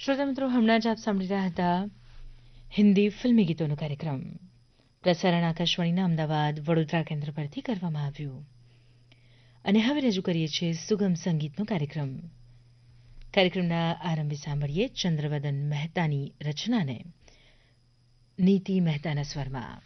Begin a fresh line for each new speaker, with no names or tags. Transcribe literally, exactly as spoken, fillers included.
શ્રોતા મિત્રો, હમણાં જ આપ સાંભળી રહ્યા હતા હિન્દી ફિલ્મી ગીતોનો કાર્યક્રમ. પ્રસારણ આકાશવાણીના અમદાવાદ વડોદરા કેન્દ્ર પરથી કરવામાં આવ્યું. અને હવે રજૂ કરીએ છીએ સુગમ સંગીતનો કાર્યક્રમ. કાર્યક્રમના આરંભે સાંભળીએ ચંદ્રવદન મહેતાની રચનાને નીતિ મહેતાના સ્વરમાં.